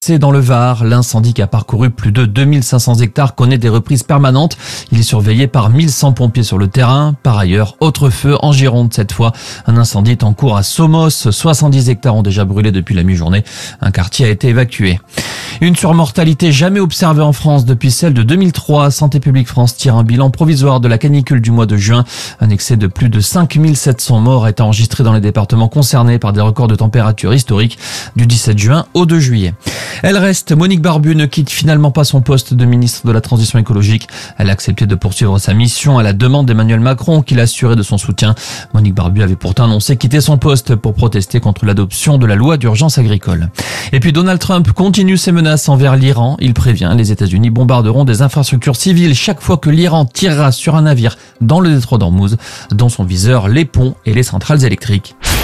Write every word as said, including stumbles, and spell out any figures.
C'est dans le Var, l'incendie qui a parcouru plus de deux mille cinq cents hectares connaît des reprises permanentes. Il est surveillé par mille cent pompiers sur le terrain. Par ailleurs, autre feu en Gironde cette fois. Un incendie est en cours à Somos. soixante-dix hectares ont déjà brûlé depuis la mi-journée. Un quartier a été évacué. Une surmortalité jamais observée en France depuis celle de deux mille trois. Santé publique France tire un bilan provisoire de la canicule du mois de juin. Un excès de plus de cinq mille sept cents morts a été enregistré dans les départements concernés par des records de température historiques du dix-sept juin au deux juillet. Elle reste. Monique Barbu ne quitte finalement pas son poste de ministre de la Transition écologique. Elle a accepté de poursuivre sa mission à la demande d'Emmanuel Macron, qui l'assurait de son soutien. Monique Barbu avait pourtant annoncé quitter son poste pour protester contre l'adoption de la loi d'urgence agricole. Et puis Donald Trump continue ses menaces envers l'Iran. Il prévient, les États-Unis bombarderont des infrastructures civiles chaque fois que l'Iran tirera sur un navire dans le détroit d'Ormuz, dont son viseur les ponts et les centrales électriques.